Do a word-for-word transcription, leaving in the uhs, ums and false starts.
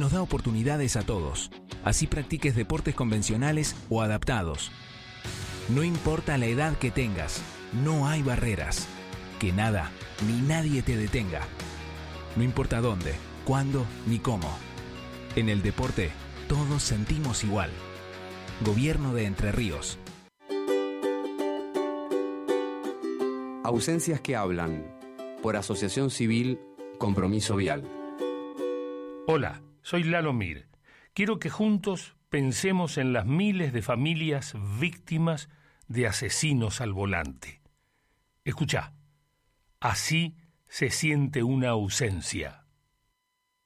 nos da oportunidades a todos. Así practiques deportes convencionales o adaptados. No importa la edad que tengas, no hay barreras. Que nada ni nadie te detenga. No importa dónde, cuándo ni cómo. En el deporte, todos sentimos igual. Gobierno de Entre Ríos. Ausencias que hablan. Por Asociación Civil Compromiso Vial. Hola, soy Lalo Mir. Quiero que juntos pensemos en las miles de familias víctimas de asesinos al volante. Escuchá, así se siente una ausencia.